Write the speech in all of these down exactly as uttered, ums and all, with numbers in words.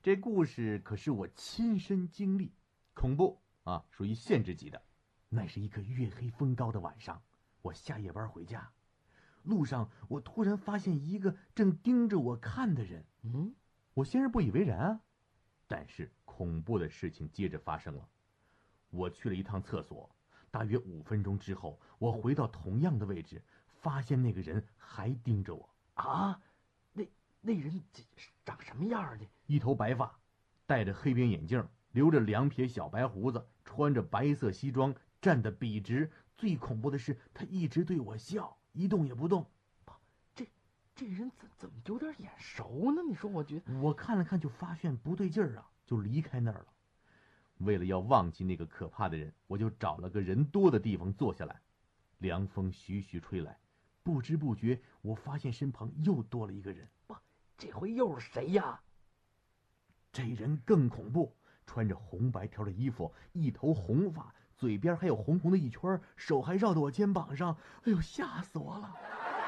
这故事可是我亲身经历，恐怖啊，属于限制级的。那是一个月黑风高的晚上，我下夜班回家，路上我突然发现一个正盯着我看的人。 嗯， 我先是不以为然啊，但是恐怖的事情接着发生了。我去了一趟厕所，大约五分钟之后，我回到同样的位置，发现那个人还盯着我。 啊，那那人这长什么样呢？ 一头白发，戴着黑边眼镜，留着两撇小白胡子，穿着白色西装，站得笔直。最恐怖的是，他一直对我笑，一动也不动。 这这人怎怎么有点眼熟呢？你说，我觉得我看了看，就发现不对劲儿啊，就离开那儿了。为了要忘记那个可怕的人，我就找了个人多的地方坐下来。凉风徐徐吹来，不知不觉我发现身旁又多了一个人。 哇，这回又是谁呀？ 这人更恐怖，穿着红白条的衣服，一头红发，嘴边还有红红的一圈，手还绕到我肩膀上。哎呦，吓死我了！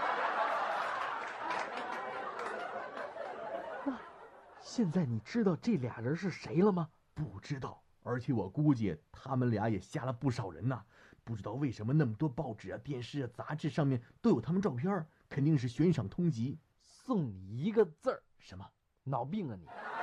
那现在你知道这俩人是谁了吗？ 不知道，而且我估计他们俩也吓了不少人呐、啊。不知道为什么那么多报纸啊、电视啊、杂志上面都有他们照片，肯定是悬赏通缉。 送你一个字儿， 什么？ 脑病啊你！